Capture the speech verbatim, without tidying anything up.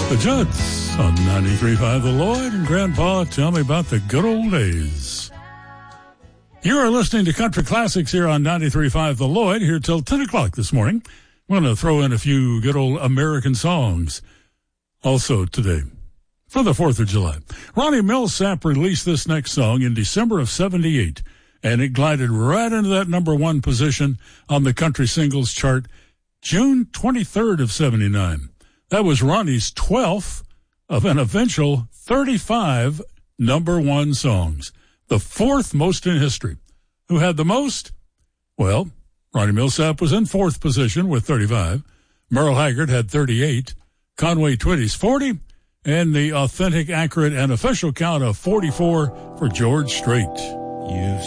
The Judds on ninety-three point five The Lloyd, and Grandpa, tell me about the good old days. You are listening to Country Classics here on ninety-three point five The Lloyd, here till ten o'clock this morning. I'm going to throw in a few good old American songs also today for the fourth of July. Ronnie Milsap released this next song in December of seventy-eight, and it glided right into that number one position on the country singles chart June twenty-third of seventy-nine. That was Ronnie's twelfth of an eventual thirty-five number one songs, the fourth most in history. Who had the most? Well, Ronnie Milsap was in fourth position with thirty-five. Merle Haggard had thirty-eight. Conway Twitty's forty. And the authentic, accurate, and official count of forty-four for George Strait. You've